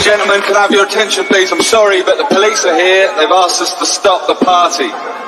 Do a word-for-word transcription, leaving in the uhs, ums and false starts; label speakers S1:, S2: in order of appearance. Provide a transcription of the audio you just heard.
S1: gentlemen, can I have your attention, please? I'm sorry, but the police are here. They've asked us to stop the party.